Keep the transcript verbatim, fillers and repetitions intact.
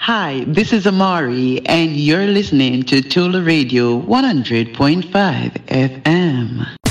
Hi, this is Amari, and you're listening to Tula Radio one hundred point five F M.